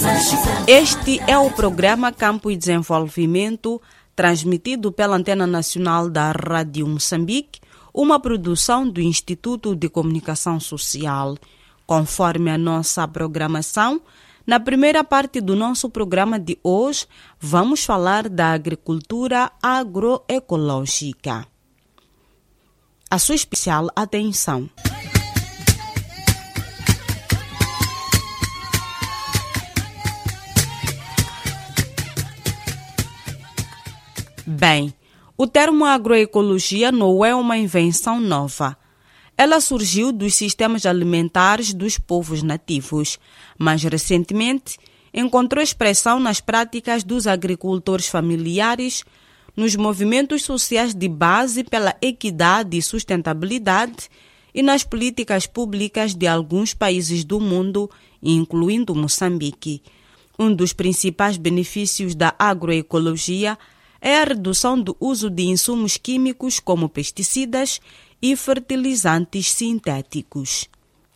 Este é o programa Campo e Desenvolvimento, transmitido pela Antena Nacional da Rádio Moçambique, uma produção do Instituto de Comunicação Social. Conforme a nossa programação, na primeira parte do nosso programa de hoje, vamos falar da agricultura agroecológica. A sua especial atenção. Bem, o termo agroecologia não é uma invenção nova. Ela surgiu dos sistemas alimentares dos povos nativos, mas recentemente encontrou expressão nas práticas dos agricultores familiares, nos movimentos sociais de base pela equidade e sustentabilidade e nas políticas públicas de alguns países do mundo, incluindo Moçambique. Um dos principais benefícios da agroecologia é a redução do uso de insumos químicos como pesticidas e fertilizantes sintéticos.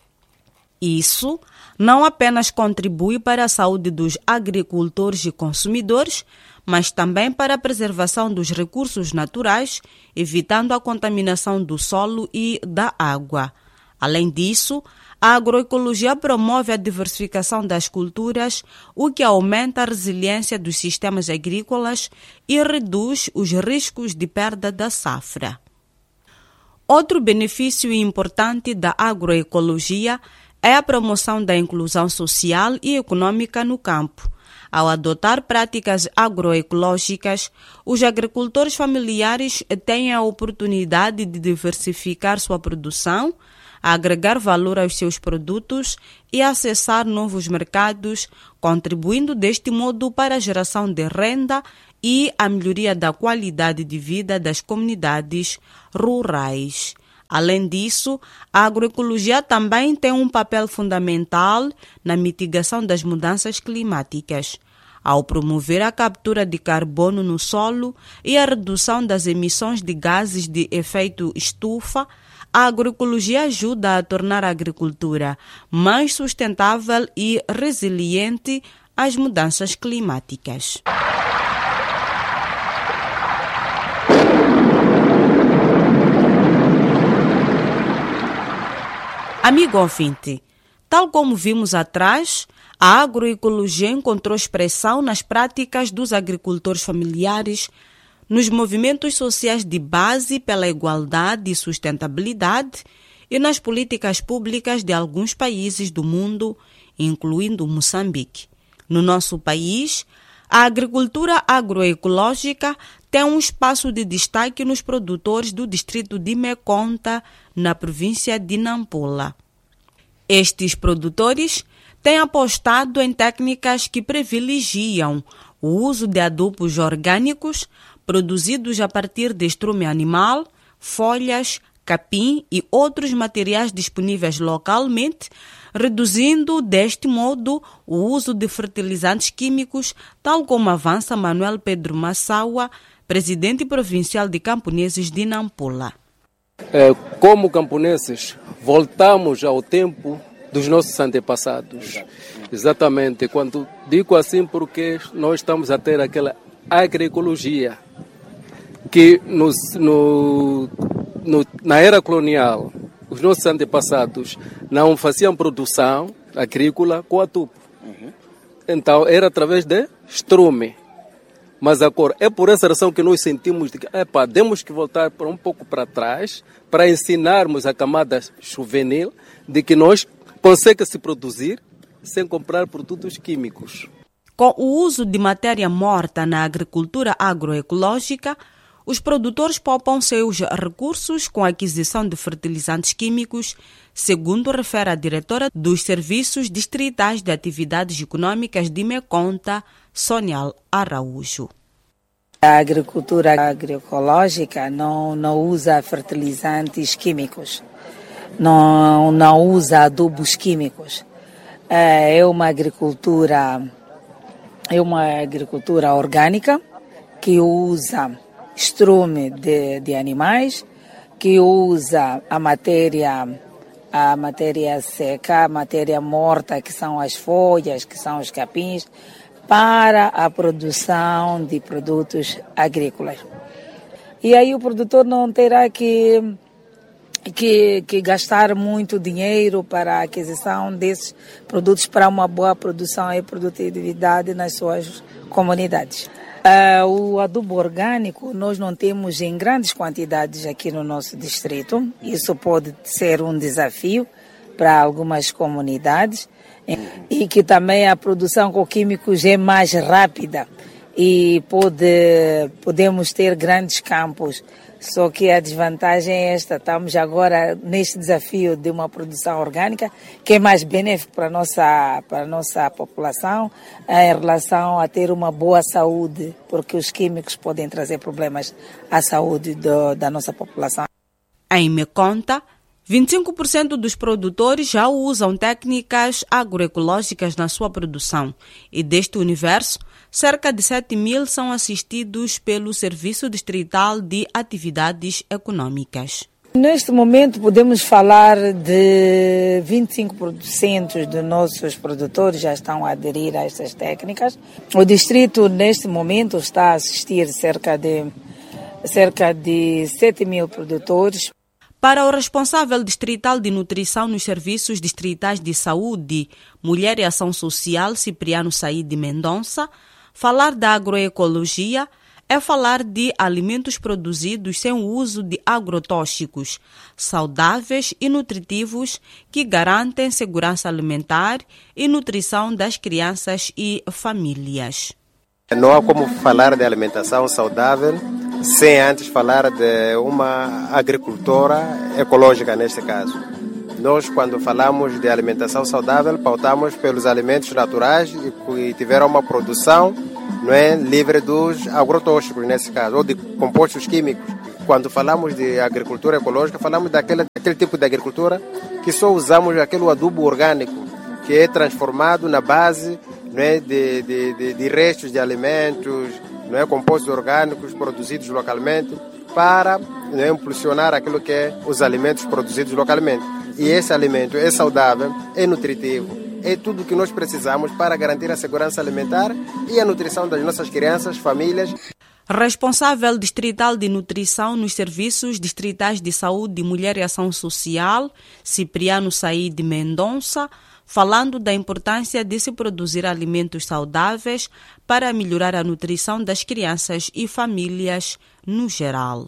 Isso não apenas contribui para a saúde dos agricultores e consumidores, mas também para a preservação dos recursos naturais, evitando a contaminação do solo e da água. Além disso, a agroecologia promove a diversificação das culturas, o que aumenta a resiliência dos sistemas agrícolas e reduz os riscos de perda da safra. Outro benefício importante da agroecologia é a promoção da inclusão social e econômica no campo. Ao adotar práticas agroecológicas, os agricultores familiares têm a oportunidade de diversificar sua produção, agregar valor aos seus produtos e acessar novos mercados, contribuindo deste modo para a geração de renda e a melhoria da qualidade de vida das comunidades rurais. Além disso, a agroecologia também tem um papel fundamental na mitigação das mudanças climáticas. Ao promover a captura de carbono no solo e a redução das emissões de gases de efeito estufa, a agroecologia ajuda a tornar a agricultura mais sustentável e resiliente às mudanças climáticas. Amigo ouvinte, tal como vimos atrás, a agroecologia encontrou expressão nas práticas dos agricultores familiares, nos movimentos sociais de base pela igualdade e sustentabilidade e nas políticas públicas de alguns países do mundo, incluindo Moçambique. No nosso país, a agricultura agroecológica tem um espaço de destaque nos produtores do distrito de Mekonta, na província de Nampula. Estes produtores têm apostado em técnicas que privilegiam o uso de adubos orgânicos produzidos a partir de estrume animal, folhas, capim e outros materiais disponíveis localmente, reduzindo deste modo o uso de fertilizantes químicos, tal como avança Manuel Pedro Massaua, presidente provincial de camponeses de Nampula. Como camponeses, voltamos ao tempo dos nossos antepassados. Exatamente, quando digo assim porque nós estamos a ter aquela agroecologia que na era colonial os nossos antepassados não faziam produção agrícola com adubo. Então era através de estrume. Mas agora é por essa razão que nós sentimos que temos que voltar um pouco para trás para ensinarmos a camada juvenil de que nós consegue se produzir sem comprar produtos químicos. Com o uso de matéria morta na agricultura agroecológica, os produtores poupam seus recursos com a aquisição de fertilizantes químicos, segundo refere a diretora dos Serviços Distritais de Atividades Econômicas de Mekonta, Sonial Araújo. A agricultura agroecológica não usa fertilizantes químicos, não usa adubos químicos. É uma agricultura orgânica que usa estrume de animais, que usa a matéria a matéria seca, a matéria morta, que são as folhas, que são os capins, para a produção de produtos agrícolas. E aí o produtor não terá que gastar muito dinheiro para a aquisição desses produtos para uma boa produção e produtividade nas suas comunidades. O adubo orgânico nós não temos em grandes quantidades aqui no nosso distrito. Isso pode ser um desafio para algumas comunidades e que também a produção com químicos é mais rápida e podemos ter grandes campos. Só que a desvantagem é esta, estamos agora neste desafio de uma produção orgânica que é mais benéfico para a nossa população em relação a ter uma boa saúde, porque os químicos podem trazer problemas à saúde da nossa população. Em Meconta, 25% dos produtores já usam técnicas agroecológicas na sua produção e deste universo, cerca de 7.000 são assistidos pelo Serviço Distrital de Atividades Econômicas. Neste momento podemos falar de 25% dos nossos produtores já estão a aderir a estas técnicas. O distrito neste momento está a assistir cerca de 7.000 produtores. Para o responsável distrital de nutrição nos serviços distritais de saúde, Mulher e Ação Social, Cipriano Saíde Mendonça, falar da agroecologia é falar de alimentos produzidos sem o uso de agrotóxicos, saudáveis e nutritivos que garantem segurança alimentar e nutrição das crianças e famílias. Não há como falar de alimentação saudável sem antes falar de uma agricultura ecológica neste caso. Nós, quando falamos de alimentação saudável, pautamos pelos alimentos naturais e que tiveram uma produção livre dos agrotóxicos, nesse caso, ou de compostos químicos. Quando falamos de agricultura ecológica, falamos daquele tipo de agricultura que só usamos aquele adubo orgânico, que é transformado na base de restos de alimentos, compostos orgânicos produzidos localmente, para impulsionar aquilo que é os alimentos produzidos localmente. E esse alimento é saudável, é nutritivo, é tudo o que nós precisamos para garantir a segurança alimentar e a nutrição das nossas crianças, famílias. Responsável distrital de nutrição nos serviços distritais de saúde, Mulher e Ação Social, Cipriano Saíde Mendonça, falando da importância de se produzir alimentos saudáveis para melhorar a nutrição das crianças e famílias no geral.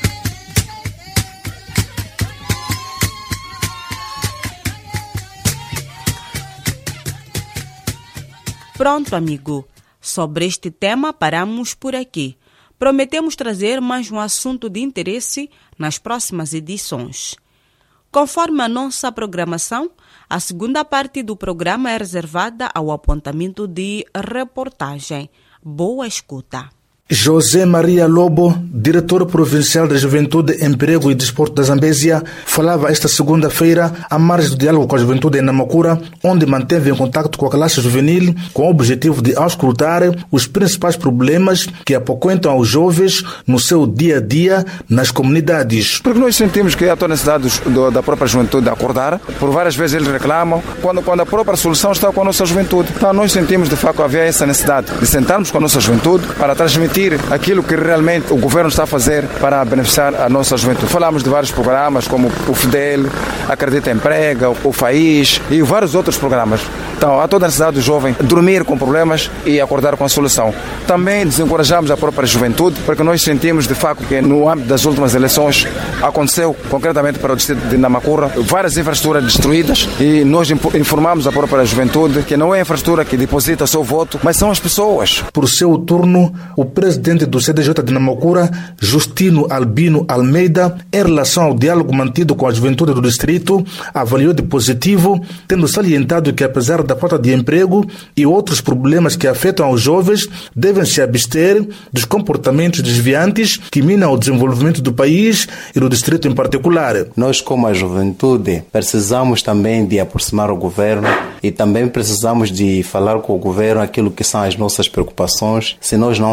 Pronto, amigo. Sobre este tema paramos por aqui. Prometemos trazer mais um assunto de interesse nas próximas edições. Conforme a nossa programação, a segunda parte do programa é reservada ao apontamento de reportagem. Boa escuta. José Maria Lobo, diretor provincial da Juventude, Emprego e Desporto da Zambésia, falava esta segunda-feira à margem do diálogo com a juventude em Namakura, onde manteve em contato com a classe juvenil com o objetivo de auscultar os principais problemas que apoquentam aos jovens no seu dia-a-dia nas comunidades. Porque nós sentimos que há toda a necessidade da própria juventude acordar. Por várias vezes eles reclamam, quando a própria solução está com a nossa juventude. Então nós sentimos de facto haver essa necessidade de sentarmos com a nossa juventude para transmitir aquilo que realmente o governo está a fazer para beneficiar a nossa juventude. Falamos de vários programas como o FIDEL, Acredita Emprega, o FAIS e vários outros programas. Então há toda a necessidade do jovem dormir com problemas e acordar com a solução. Também desencorajamos a própria juventude, porque nós sentimos de facto que no âmbito das últimas eleições aconteceu concretamente para o distrito de Namakura várias infraestruturas destruídas e nós informamos a própria juventude que não é a infraestrutura que deposita o seu voto, mas são as pessoas. Por seu turno, o presidente do CDJ de Namakura, Justino Albino Almeida, em relação ao diálogo mantido com a juventude do distrito, avaliou de positivo, tendo salientado que apesar da falta de emprego e outros problemas que afetam os jovens, devem se abster dos comportamentos desviantes que minam o desenvolvimento do país e do distrito em particular. Nós, como a juventude, precisamos também de aproximar o governo e também precisamos de falar com o governo aquilo que são as nossas preocupações. Se nós não falarmos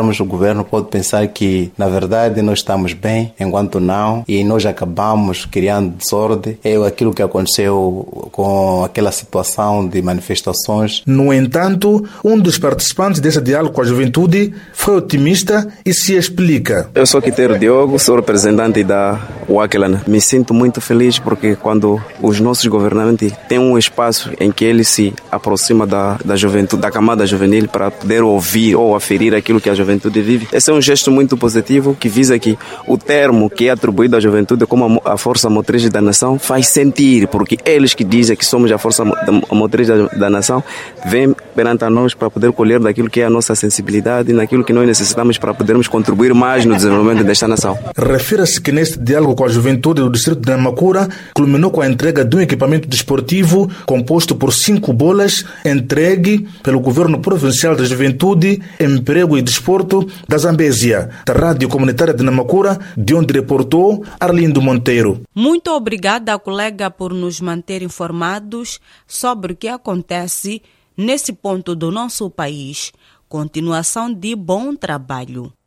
criticamos o governo pode pensar que, na verdade, nós estamos bem, enquanto não, e nós acabamos criando desordem. É aquilo que aconteceu com aquela situação de manifestações. No entanto, um dos participantes desse diálogo com a juventude foi otimista e se explica. Eu sou Quiteiro Diogo, sou representante da Wakilan. Me sinto muito feliz porque quando os nossos governantes têm um espaço em que eles se aproximam da juventude, da camada juvenil, para poder ouvir ou aferir aquilo que a juventude vive. Esse é um gesto muito positivo que visa que o termo que é atribuído à juventude como a força motriz da nação faz sentir, porque eles que dizem que somos a força motriz da nação vêm perante a nós para poder colher daquilo que é a nossa sensibilidade e naquilo que nós necessitamos para podermos contribuir mais no desenvolvimento desta nação. Refira-se que neste diálogo com a juventude do distrito de Namakura culminou com a entrega de um equipamento desportivo composto por 5 bolas entregue pelo Governo Provincial da Juventude, Emprego e Desporto da Zambésia, da Rádio Comunitária de Namakura, de onde reportou Arlindo Monteiro. Muito obrigada, colega, por nos manter informados sobre o que acontece nesse ponto do nosso país. Continuação de bom trabalho.